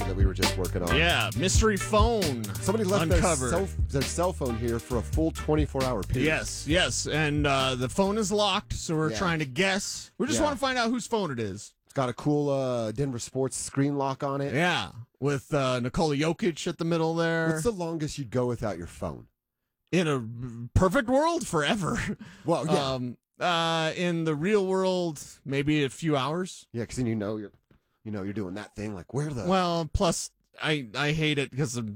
information that we were just working on. Yeah, mystery phone. Somebody left uncovered. their cell phone here for a full 24-hour period. Yes, and the phone is locked, so we're trying to guess. We just want to find out whose phone it is. It's got a cool Denver Sports screen lock on it. Yeah, with Nikola Jokic at the middle there. What's the longest you'd go without your phone? In a perfect world, forever. Well, yeah. In the real world, maybe a few hours. Yeah, because then you're doing that thing like where the. Well, plus I hate it because of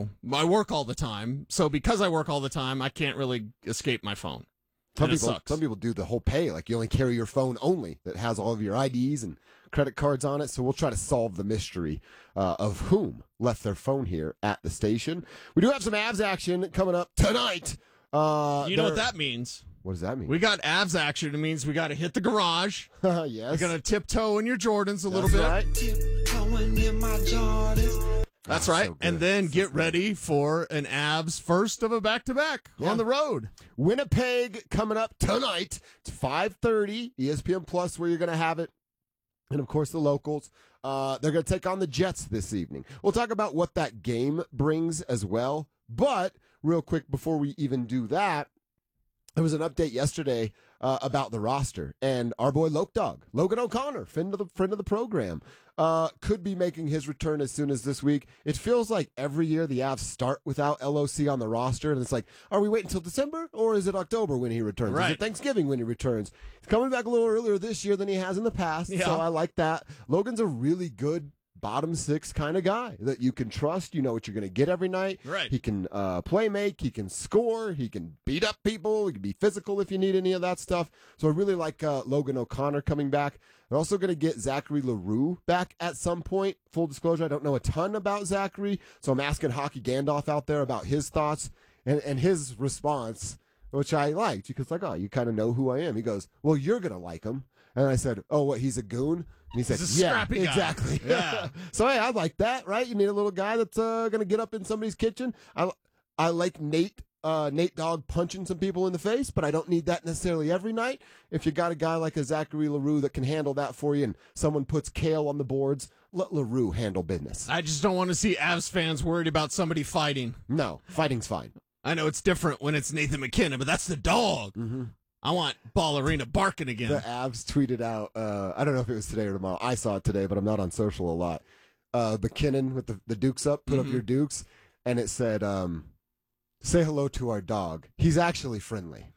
I work all the time. So because I work all the time, I can't really escape my phone. Some people do the whole pay, like you only carry your phone only that has all of your IDs and credit cards on it. So we'll try to solve the mystery of whom left their phone here at the station. We do have some Avs action coming up tonight. You know what that means? What does that mean? We got Avs action. It means we got to hit the garage. Yes. You're going to tiptoe in your Jordans a little bit. Right. Tiptoeing in my Jordans. That's right. So and then get ready for an Avs first of a back-to-back on the road. Winnipeg coming up tonight. It's 5:30, ESPN Plus where you're going to have it. And, of course, the locals. They're going to take on the Jets this evening. We'll talk about what that game brings as well. But real quick, before we even do that, there was an update yesterday about the roster, and our boy Logan O'Connor, friend of the program, could be making his return as soon as this week. It feels like every year the Avs start without LOC on the roster, and it's like, are we waiting until December, or is it October when he returns? Right. Is it Thanksgiving when he returns? He's coming back a little earlier this year than he has in the past, so I like that. Logan's a really good bottom six kind of guy that you can trust. You know what you're going to get every night. Right. He can play make. He can score. He can beat up people. He can be physical if you need any of that stuff. So I really like Logan O'Connor coming back. They're also going to get Zachary LaRue back at some point. Full disclosure, I don't know a ton about Zachary, so I'm asking Hockey Gandalf out there about his thoughts and his response, which I liked because you kind of know who I am. He goes, well, you're going to like him. And I said, oh, what, he's a goon? And he said, He's a scrappy guy. Exactly. Yeah. So, hey, I like that, right? You need a little guy that's going to get up in somebody's kitchen. I like Nate Dogg punching some people in the face, but I don't need that necessarily every night. If you got a guy like a Zachary LaRue that can handle that for you and someone puts Kale on the boards, let LaRue handle business. I just don't want to see Avs fans worried about somebody fighting. No, fighting's fine. I know it's different when it's Nathan McKinnon, but that's the dog. Mm-hmm. I want Ballerina barking again. The Avs tweeted out, I don't know if it was today or tomorrow. I saw it today, but I'm not on social a lot. McKinnon with the Dukes up, put up your Dukes, and it said, say hello to our dog. He's actually friendly.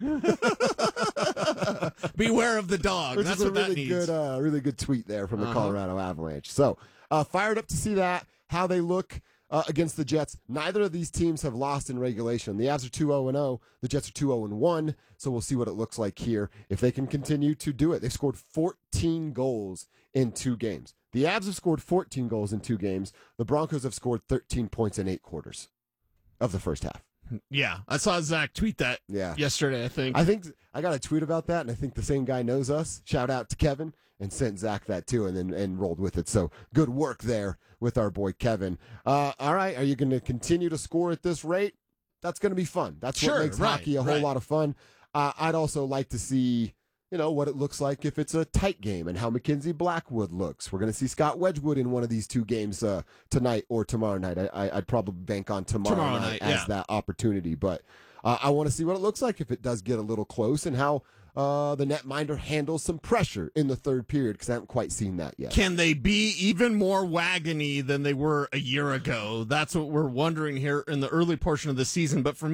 Beware of the dog. Which That's is a what that really needs. good, really good tweet there from the Colorado Avalanche. So fired up to see that, how they look against the Jets. Neither of these teams have lost in regulation. The Avs are 2-0-0. The Jets are 2-0-1. So we'll see what it looks like here if they can continue to do it. They've scored 14 goals in 2 games. The Avs have scored 14 goals in 2 games. The Broncos have scored 13 points in 8 quarters of the first half. Yeah, I saw Zach tweet that yesterday, I think. I think I got a tweet about that, and I think the same guy knows us. Shout out to Kevin, and sent Zach that too, and rolled with it. So good work there with our boy Kevin. All right, are you going to continue to score at this rate? That's going to be fun. That's what makes hockey a whole lot of fun. I'd also like to see what it looks like if it's a tight game and how Mackenzie Blackwood looks. We're going to see Scott Wedgwood in one of these 2 games tonight or tomorrow night. I'd probably bank on tomorrow night as that opportunity. But I want to see what it looks like if it does get a little close and how the netminder handles some pressure in the third period because I haven't quite seen that yet. Can they be even more wagony than they were a year ago? That's what we're wondering here in the early portion of the season. But for